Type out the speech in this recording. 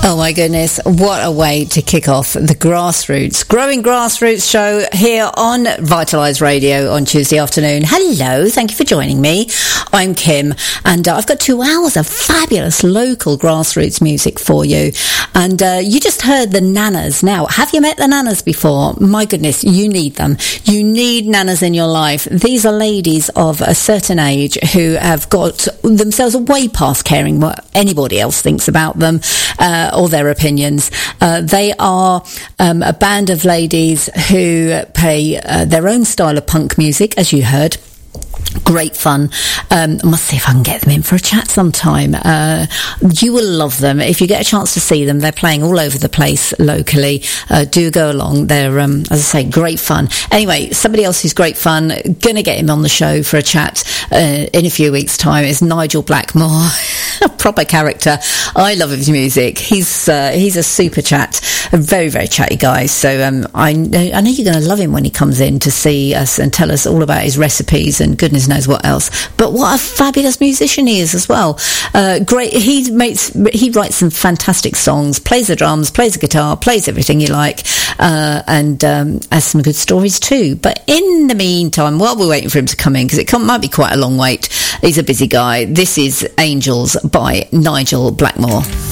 Oh my goodness, what a way to kick off the Grassroots, Growing Grassroots show here on Vitalise Radio on Tuesday afternoon. Hello, thank you for joining me. I'm Kim, and I've got 2 hours of fabulous local grassroots music for you. And you just heard the Nanas. Now, have you met the Nanas before? My goodness, you need them. You need Nanas in your life. These are ladies of a certain age who have got themselves way past caring what anybody else thinks about them, or their opinions. They are a band of ladies who play their own style of punk music, as you heard. Great fun. I must see if I can get them in for a chat sometime. You will love them. If you get a chance to see them, they're playing all over the place locally. Do go along. They're, as I say, great fun. Anyway, somebody else who's great fun, gonna get him on the show for a chat in a few weeks' time, is Nigel Blackmore. A proper character. I love his music. He's a super chat, a very, very chatty guy. So I know you're going to love him when he comes in to see us and tell us all about his recipes and goodness knows what else. But what a fabulous musician he is as well. Great. He writes some fantastic songs, plays the drums, plays the guitar, plays everything you like, and has some good stories too. But in the meantime, while we're waiting for him to come in, because it might be quite a long wait, he's a busy guy. This is Angels by Nigel Blackmore.